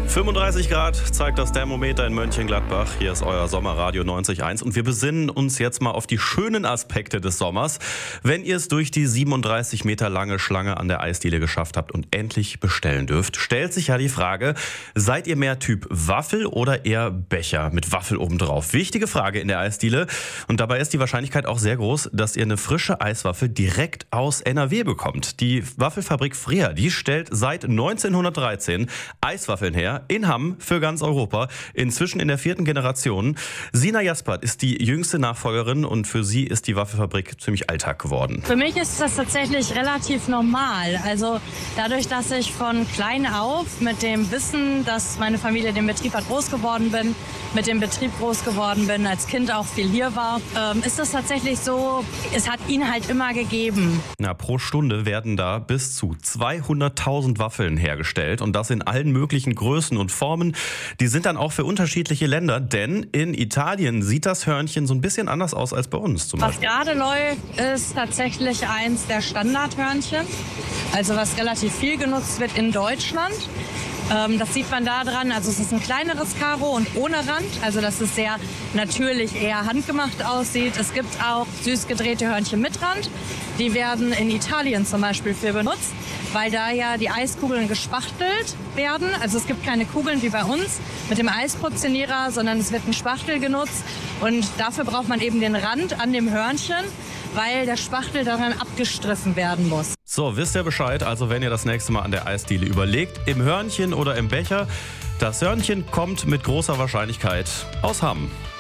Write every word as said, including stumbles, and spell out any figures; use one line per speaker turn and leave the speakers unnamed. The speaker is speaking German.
fünfunddreißig Grad zeigt das Thermometer in Mönchengladbach. Hier ist euer Sommerradio neunzig Komma eins und wir besinnen uns jetzt mal auf die schönen Aspekte des Sommers. Wenn ihr es durch die siebenunddreißig Meter lange Schlange an der Eisdiele geschafft habt und endlich bestellen dürft, stellt sich ja die Frage, seid ihr mehr Typ Waffel oder eher Becher mit Waffel obendrauf? Wichtige Frage in der Eisdiele und dabei ist die Wahrscheinlichkeit auch sehr groß, dass ihr eine frische Eiswaffel direkt aus N R W bekommt. Die Waffelfabrik Freer, die stellt seit neunzehnhundertdreizehn Eiswaffeln her in Hamm für ganz Europa, inzwischen in der vierten Generation. Sina Jaspert ist die jüngste Nachfolgerin und für sie ist die Waffelfabrik ziemlich Alltag geworden.
Für mich ist das tatsächlich relativ normal. Also dadurch, dass ich von klein auf mit dem Wissen, dass meine Familie den Betrieb hat, groß geworden bin, mit dem Betrieb groß geworden bin, als Kind auch viel hier war, ähm, ist es tatsächlich so, es hat ihn halt immer gegeben.
Na, pro Stunde werden da bis zu zweihunderttausend Waffeln hergestellt und das in allen möglichen Größen und Formen. Die sind dann auch für unterschiedliche Länder, denn in Italien sieht das Hörnchen so ein bisschen anders aus als bei uns zum
Was
Beispiel.
gerade läuft, ist tatsächlich eins der Standardhörnchen, also was relativ viel genutzt wird in Deutschland. Ähm, das sieht man da dran, also es ist ein kleineres Karo und ohne Rand, also dass es sehr natürlich eher handgemacht aussieht. Es gibt auch süß gedrehte Hörnchen mit Rand, die werden in Italien zum Beispiel für benutzt, weil da ja die Eiskugeln gespachtelt werden. Also es gibt keine Kugeln wie bei uns mit dem Eisportionierer, sondern es wird ein Spachtel genutzt und dafür braucht man eben den Rand an dem Hörnchen, weil der Spachtel daran abgestriffen werden muss.
So, wisst ihr Bescheid, also wenn ihr das nächste Mal an der Eisdiele überlegt, im Hörnchen oder im Becher, das Hörnchen kommt mit großer Wahrscheinlichkeit aus Hamm.